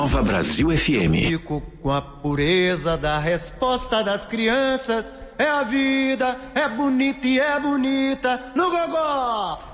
Nova Brasil FM. Fico com a pureza da resposta das crianças. É a vida, é bonita e é bonita no gogó.